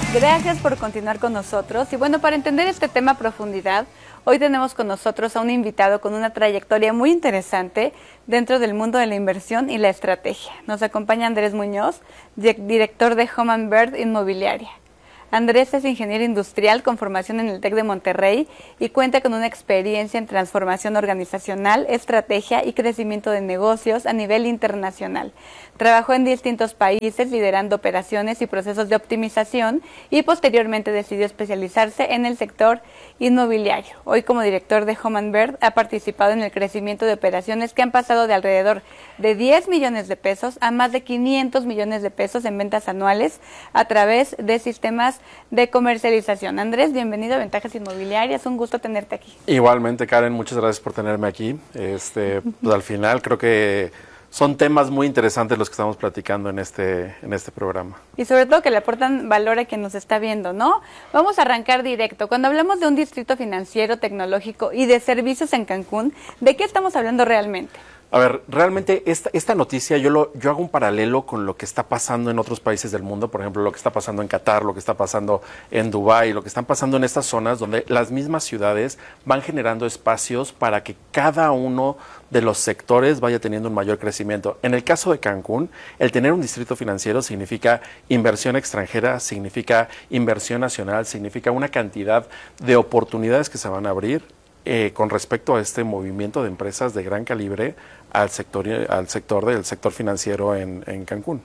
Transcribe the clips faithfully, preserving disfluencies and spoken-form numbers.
Gracias por continuar con nosotros. Y bueno, para entender este tema a profundidad, hoy tenemos con nosotros a un invitado con una trayectoria muy interesante dentro del mundo de la inversión y la estrategia. Nos acompaña Andrés Muñoz, director de Home and Bird Inmobiliaria. Andrés es ingeniero industrial con formación en el TEC de Monterrey y cuenta con una experiencia en transformación organizacional, estrategia y crecimiento de negocios a nivel internacional. Trabajó en distintos países liderando operaciones y procesos de optimización y posteriormente decidió especializarse en el sector inmobiliario. Hoy, como director de Home and Bird, ha participado en el crecimiento de operaciones que han pasado de alrededor de diez millones de pesos a más de quinientos millones de pesos en ventas anuales a través de sistemas de comercialización. Andrés, bienvenido a Ventajas Inmobiliarias, un gusto tenerte aquí. Igualmente, Karen, muchas gracias por tenerme aquí. Este, pues, al final creo que son temas muy interesantes los que estamos platicando en este, en este programa. Y sobre todo que le aportan valor a quien nos está viendo, ¿no? Vamos a arrancar directo. Cuando hablamos de un distrito financiero, tecnológico y de servicios en Cancún, ¿de qué estamos hablando realmente? A ver, realmente esta, esta noticia yo, lo, yo hago un paralelo con lo que está pasando en otros países del mundo, por ejemplo, lo que está pasando en Qatar, lo que está pasando en Dubái, lo que están pasando en estas zonas donde las mismas ciudades van generando espacios para que cada uno de los sectores vaya teniendo un mayor crecimiento. En el caso de Cancún, el tener un distrito financiero significa inversión extranjera, significa inversión nacional, significa una cantidad de oportunidades que se van a abrir eh, con respecto a este movimiento de empresas de gran calibre al sector, al sector del sector financiero en, en Cancún.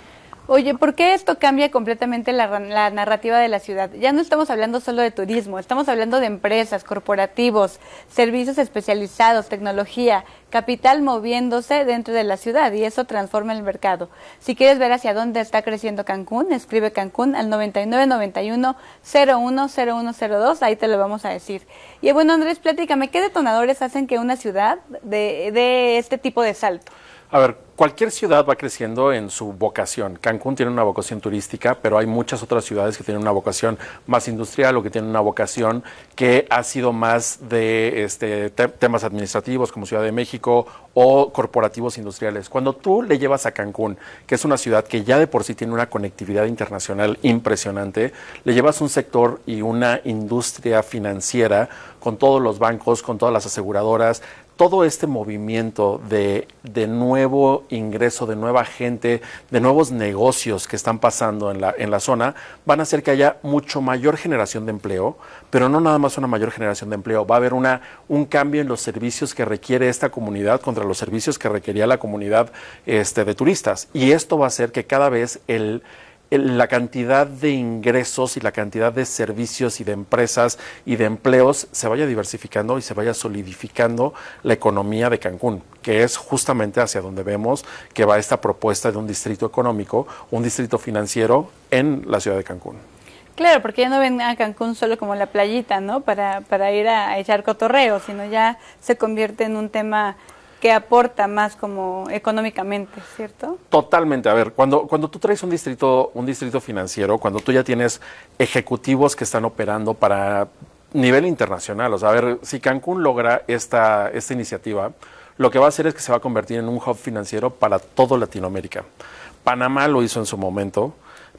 Oye, ¿por qué esto cambia completamente la, la narrativa de la ciudad? Ya no estamos hablando solo de turismo, estamos hablando de empresas, corporativos, servicios especializados, tecnología, capital moviéndose dentro de la ciudad y eso transforma el mercado. Si quieres ver hacia dónde está creciendo Cancún, escribe Cancún al noventa y nueve, noventa y uno, cero uno, cero uno cero dos, ahí te lo vamos a decir. Y bueno, Andrés, platícame, ¿qué detonadores hacen que una ciudad de, de este tipo de salto? A ver, cualquier ciudad va creciendo en su vocación. Cancún tiene una vocación turística, pero hay muchas otras ciudades que tienen una vocación más industrial o que tienen una vocación que ha sido más de este, te temas administrativos como Ciudad de México o corporativos industriales. Cuando tú le llevas a Cancún, que es una ciudad que ya de por sí tiene una conectividad internacional impresionante, le llevas un sector y una industria financiera con todos los bancos, con todas las aseguradoras, todo este movimiento de, de nuevo ingreso, de nueva gente, de nuevos negocios que están pasando en la, en la zona, van a hacer que haya mucho mayor generación de empleo, pero no nada más una mayor generación de empleo, va a haber una, un cambio en los servicios que requiere esta comunidad contra los servicios que requería la comunidad este, de turistas. Y esto va a hacer que cada vez el... la cantidad de ingresos y la cantidad de servicios y de empresas y de empleos se vaya diversificando y se vaya solidificando la economía de Cancún, que es justamente hacia donde vemos que va esta propuesta de un distrito económico, un distrito financiero en la ciudad de Cancún. Claro, porque ya no ven a Cancún solo como la playita, ¿no? Para, para ir a echar cotorreo, sino ya se convierte en un tema que aporta más como económicamente, ¿cierto? Totalmente. A ver, cuando, cuando tú traes un distrito, un distrito financiero, cuando tú ya tienes ejecutivos que están operando para nivel internacional, o sea, a ver, si Cancún logra esta, esta iniciativa, lo que va a hacer es que se va a convertir en un hub financiero para toda Latinoamérica. Panamá lo hizo en su momento,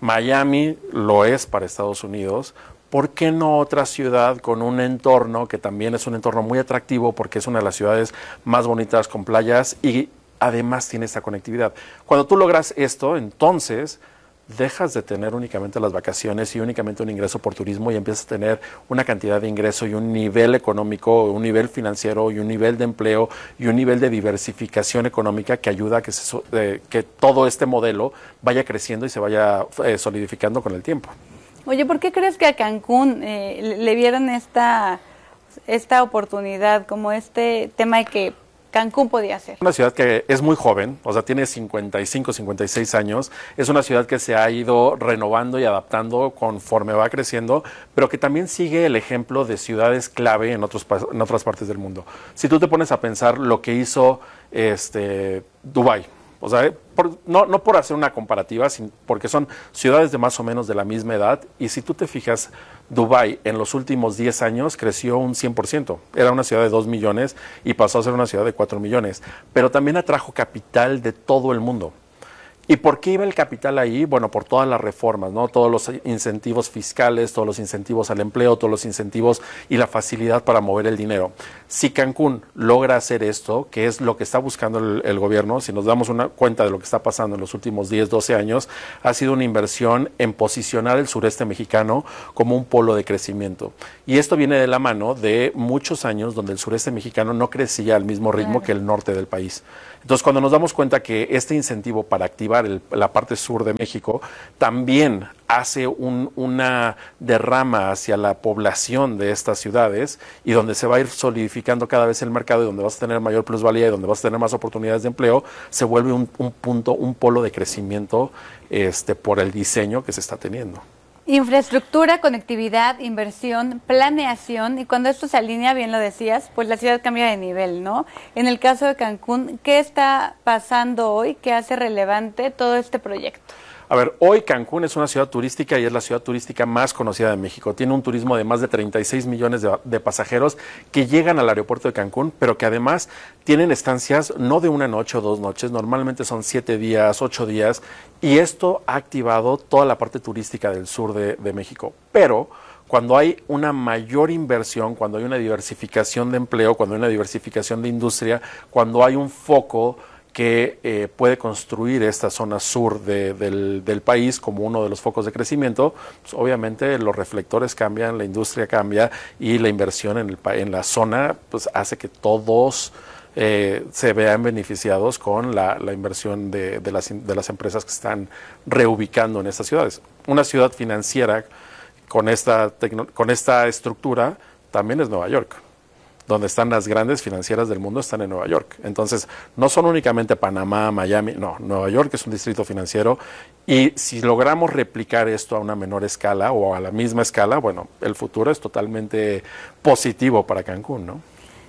Miami lo es para Estados Unidos. ¿Por qué no otra ciudad con un entorno que también es un entorno muy atractivo porque es una de las ciudades más bonitas con playas y además tiene esta conectividad? Cuando tú logras esto, entonces dejas de tener únicamente las vacaciones y únicamente un ingreso por turismo y empiezas a tener una cantidad de ingreso y un nivel económico, un nivel financiero y un nivel de empleo y un nivel de diversificación económica que ayuda a que, se, eh, que todo este modelo vaya creciendo y se vaya eh, solidificando con el tiempo. Oye, ¿por qué crees que a Cancún eh, le vieron esta, esta oportunidad, como este tema de que Cancún podía ser? Una ciudad que es muy joven, o sea, tiene cincuenta y cinco, cincuenta y seis años, es una ciudad que se ha ido renovando y adaptando conforme va creciendo, pero que también sigue el ejemplo de ciudades clave en, otros, en otras partes del mundo. Si tú te pones a pensar lo que hizo este, Dubái, o sea, por, no, no por hacer una comparativa, sin, porque son ciudades de más o menos de la misma edad, y si tú te fijas, Dubái en los últimos diez años creció un cien por ciento. Era una ciudad de dos millones y pasó a ser una ciudad de cuatro millones, pero también atrajo capital de todo el mundo. ¿Y por qué iba el capital ahí? Bueno, por todas las reformas, ¿no? Todos los incentivos fiscales, todos los incentivos al empleo, todos los incentivos y la facilidad para mover el dinero. Si Cancún logra hacer esto, que es lo que está buscando el, el gobierno, si nos damos una cuenta de lo que está pasando en los últimos diez, doce años, ha sido una inversión en posicionar el sureste mexicano como un polo de crecimiento. Y esto viene de la mano de muchos años donde el sureste mexicano no crecía al mismo ritmo claro. que el norte del país. Entonces, cuando nos damos cuenta que este incentivo para activar el, la parte sur de México también hace un, una derrama hacia la población de estas ciudades y donde se va a ir solidificando cada vez el mercado y donde vas a tener mayor plusvalía y donde vas a tener más oportunidades de empleo, se vuelve un, un punto, un polo de crecimiento este, por el diseño que se está teniendo. Infraestructura, conectividad, inversión, planeación, y cuando esto se alinea, bien lo decías, pues la ciudad cambia de nivel, ¿no? En el caso de Cancún, ¿qué está pasando hoy que hace relevante todo este proyecto? A ver, hoy Cancún es una ciudad turística y es la ciudad turística más conocida de México. Tiene un turismo de más de treinta y seis millones de, de pasajeros que llegan al aeropuerto de Cancún, pero que además tienen estancias no de una noche o dos noches, normalmente son siete días, ocho días, y esto ha activado toda la parte turística del sur de, de México. Pero cuando hay una mayor inversión, cuando hay una diversificación de empleo, cuando hay una diversificación de industria, cuando hay un foco que eh, puede construir esta zona sur de, del, del país como uno de los focos de crecimiento, pues obviamente los reflectores cambian, la industria cambia y la inversión en, el, en la zona pues hace que todos eh, se vean beneficiados con la, la inversión de, de, las, de las empresas que están reubicando en estas ciudades. Una ciudad financiera con esta, tecno, con esta estructura también es Nueva York. Donde están las grandes financieras del mundo están en Nueva York. Entonces, no son únicamente Panamá, Miami, no, Nueva York es un distrito financiero y si logramos replicar esto a una menor escala o a la misma escala, bueno, el futuro es totalmente positivo para Cancún, ¿no?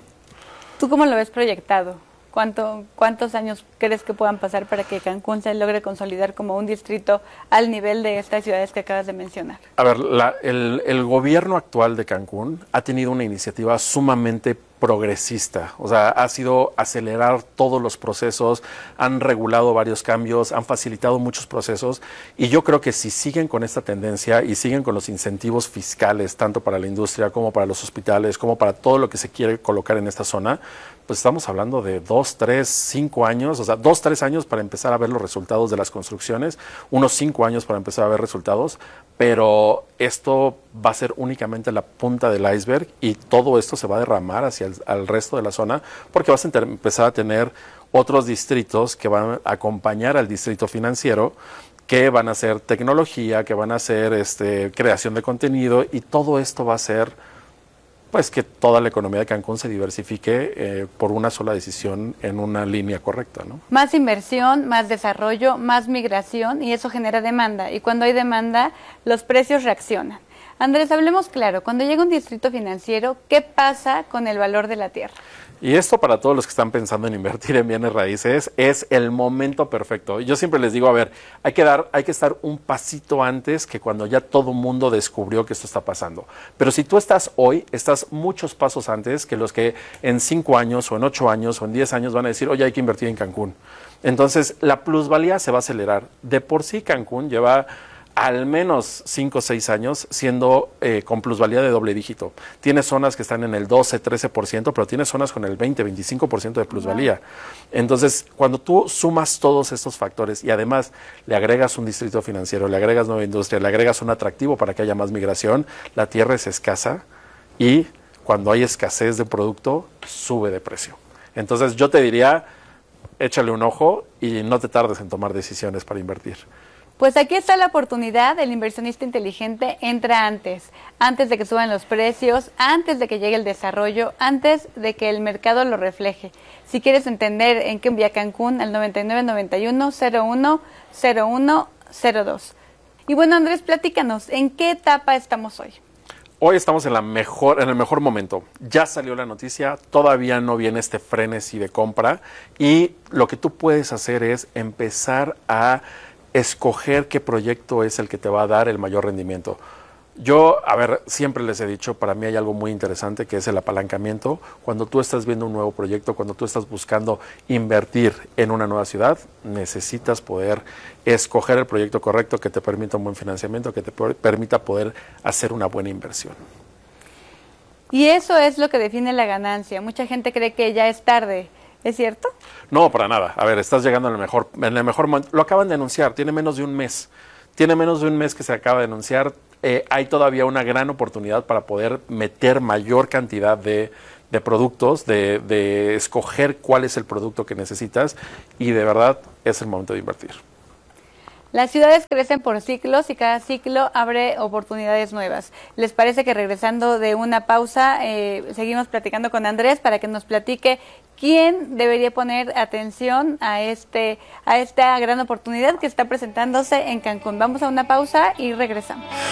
¿Tú cómo lo ves proyectado? ¿Cuánto, ¿Cuántos años crees que puedan pasar para que Cancún se logre consolidar como un distrito al nivel de estas ciudades que acabas de mencionar? A ver, la, el, el gobierno actual de Cancún ha tenido una iniciativa sumamente progresista, o sea, ha sido acelerar todos los procesos, han regulado varios cambios, han facilitado muchos procesos y yo creo que si siguen con esta tendencia y siguen con los incentivos fiscales, tanto para la industria como para los hospitales, como para todo lo que se quiere colocar en esta zona, pues estamos hablando de dos, tres, cinco años, o sea, dos, tres años para empezar a ver los resultados de las construcciones, unos cinco años para empezar a ver resultados, pero esto va a ser únicamente la punta del iceberg y todo esto se va a derramar hacia el al resto de la zona porque vas a empezar a tener otros distritos que van a acompañar al distrito financiero, que van a hacer tecnología, que van a hacer este, creación de contenido y todo esto va a ser pues que toda la economía de Cancún se diversifique eh, por una sola decisión en una línea correcta, ¿no? Más inversión, más desarrollo, más migración y eso genera demanda. Y cuando hay demanda, los precios reaccionan. Andrés, hablemos claro, cuando llega un distrito financiero, ¿qué pasa con el valor de la tierra? Y esto para todos los que están pensando en invertir en bienes raíces es el momento perfecto. Yo siempre les digo, a ver, hay que dar, hay que estar un pasito antes que cuando ya todo el mundo descubrió que esto está pasando. Pero si tú estás hoy, estás muchos pasos antes que los que en cinco años o en ocho años o en diez años van a decir, oye, hay que invertir en Cancún. Entonces, la plusvalía se va a acelerar. De por sí Cancún lleva al menos cinco o seis años siendo eh, con plusvalía de doble dígito. Tiene zonas que están en el doce, trece por ciento, pero tiene zonas con el veinte, veinticinco por ciento de plusvalía. Entonces, cuando tú sumas todos estos factores y además le agregas un distrito financiero, le agregas nueva industria, le agregas un atractivo para que haya más migración, la tierra es escasa y cuando hay escasez de producto, sube de precio. Entonces, yo te diría, échale un ojo y no te tardes en tomar decisiones para invertir. Pues aquí está la oportunidad, el inversionista inteligente entra antes, antes de que suban los precios, antes de que llegue el desarrollo, antes de que el mercado lo refleje. Si quieres entender en qué envía Cancún, al noventa y nueve, noventa y uno, cero uno, cero uno, cero dos. Y bueno, Andrés, platícanos, ¿en qué etapa estamos hoy? Hoy estamos en, la mejor, en el mejor momento. Ya salió la noticia, todavía no viene este frenesí de compra y lo que tú puedes hacer es empezar a escoger qué proyecto es el que te va a dar el mayor rendimiento. Yo, a ver, siempre les he dicho, para mí hay algo muy interesante que es el apalancamiento. Cuando tú estás viendo un nuevo proyecto, cuando tú estás buscando invertir en una nueva ciudad, necesitas poder escoger el proyecto correcto que te permita un buen financiamiento, que te permita poder hacer una buena inversión. Y eso es lo que define la ganancia. Mucha gente cree que ya es tarde. ¿Es cierto? No, para nada. A ver, estás llegando en el mejor, en el mejor momento. Lo acaban de anunciar, tiene menos de un mes. Tiene menos de un mes que se acaba de anunciar. Eh, hay todavía una gran oportunidad para poder meter mayor cantidad de, de productos, de, de escoger cuál es el producto que necesitas y de verdad es el momento de invertir. Las ciudades crecen por ciclos y cada ciclo abre oportunidades nuevas. ¿Les parece que regresando de una pausa eh, seguimos platicando con Andrés para que nos platique quién debería poner atención a, este, a esta gran oportunidad que está presentándose en Cancún? Vamos a una pausa y regresamos.